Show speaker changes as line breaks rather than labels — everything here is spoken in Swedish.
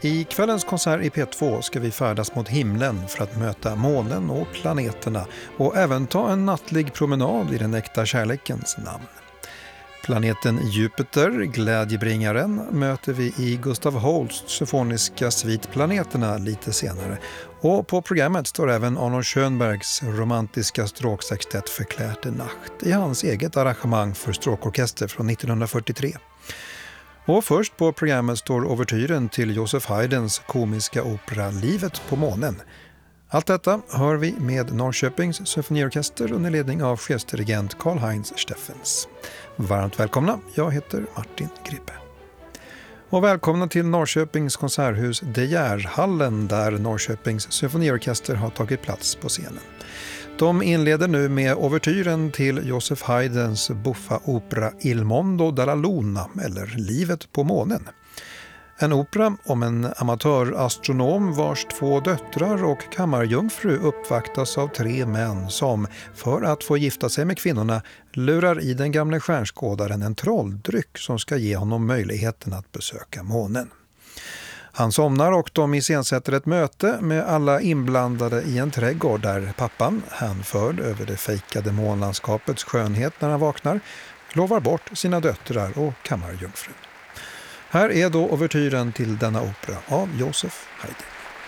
I kvällens konsert i P2 ska vi färdas mot himlen för att möta månen och planeterna och även ta en nattlig promenad i den äkta kärlekens namn. Planeten Jupiter, glädjebringaren, möter vi i Gustav Holsts symfoniska svit Planeterna lite senare. Och på programmet står även Arnold Schönbergs romantiska stråksextett Förklärte nacht i hans eget arrangemang för stråkorkester från 1943. Och först på programmet står ouvertyren till Joseph Haydns komiska opera Livet på månen. Allt detta hör vi med Norrköpings symfoniorkester under ledning av chefsdirigent Karl-Heinz Steffens. Varmt välkomna, jag heter Martin Grippe. Och välkomna till Norrköpings konserthus De Geerhallen där Norrköpings symfoniorkester har tagit plats på scenen. De inleder nu med ouvertyren till Joseph Haydns buffa opera Il Mondo della Luna eller Livet på månen. En opera om en amatörastronom vars 2 döttrar och kammarjungfru uppvaktas av 3 män som, för att få gifta sig med kvinnorna, lurar i den gamle stjärnskådaren en trolldryck som ska ge honom möjligheten att besöka månen. Han somnar och de iscensätter ett möte med alla inblandade i en trädgård där pappan, hänförd över det fejkade månlandskapets skönhet när han vaknar, lovar bort sina döttrar och kammarjungfrun. Här är då ouvertyren till denna opera av Joseph Haydn.